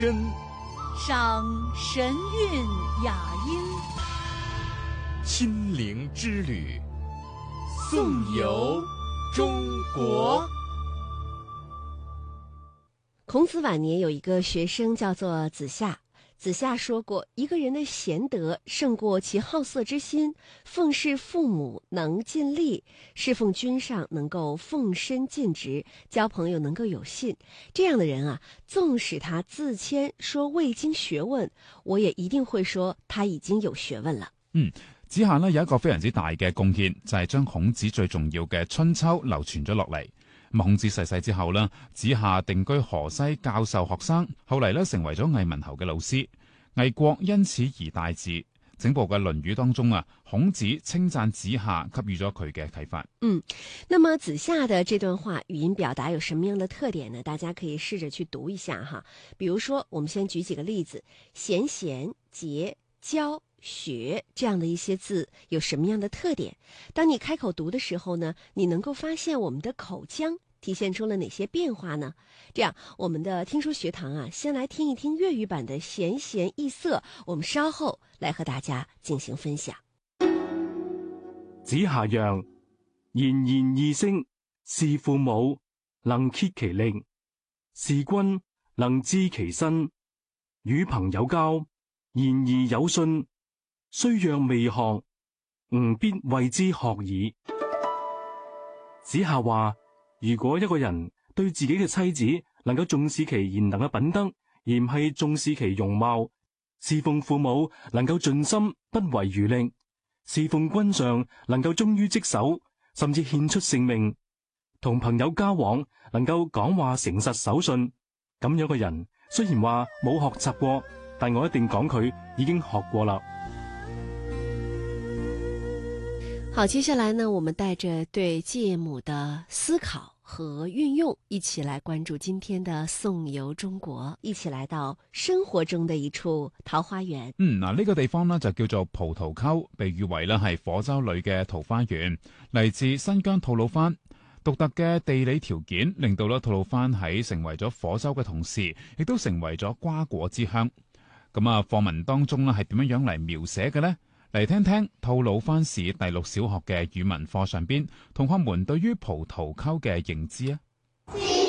真赏神韵雅音， 亲临之旅，颂游中国。 孔子晚年有一个学生叫做子夏。子夏说过，一个人的贤德胜过其好色之心，奉事父母能尽力，侍奉君上能够奉身尽职，交朋友能够有信。这样的人啊，纵使他自谦说未经学问，我也一定会说他已经有学问了。 子夏呢有一個非常之大嘅貢獻，就係將孔子最重要嘅春秋流傳咗落嚟。孔子逝世之後呢，子夏定居河西教授學生，後嚟呢成為咗魏文侯嘅老師。魏國因此而大治。整部嘅《論語》當中啊，孔子稱讚子夏，給予咗佢嘅啟發。 那麼子夏的這段話語音表達有什麼樣的特點呢？大家可以試着去讀一下哈。比如說，我們先舉幾個例子：賢賢、節、教、學這樣的一些字有什麼樣的特點？當你開口讀的時候呢，你能夠發現我們的口腔體現出了哪些變化呢？這樣，我們的聽說學堂啊，先來聽一聽粵語版的閒閒易色，我們稍後來和大家進行分享。 子夏曰：賢賢易色，事父母，能竭其力；事君，能治其身。與朋友交，言而有信。雖若未學，吾必謂之學矣。子夏話，如果一個人對自己嘅妻子能夠重視其賢能嘅品德，而唔係重視其容貌；侍奉父母能夠盡心不遺餘力；侍奉君上能夠忠於職守，甚至獻出性命；同朋友交往能夠講話誠實守信，咁樣嘅人雖然話冇學習過，但我一定講佢已經學過啦。 好，接下來呢，我們帶着對芥母的思考和運用，一起來關注今天的頌遊中國，一起來到生活中的一處桃花源。 呢個地方呢就叫做葡萄溝，被譽為呢係火州裏嘅桃花源，嚟自新疆吐魯番。獨特嘅地理條件令到吐魯番喺成為咗火州嘅同時，亦都成為咗瓜果之鄉。咁課文當中呢係點樣嚟描寫嘅呢？嚟聽聽吐魯番市第6小學嘅語文課上邊同學們對於葡萄溝嘅認知啊！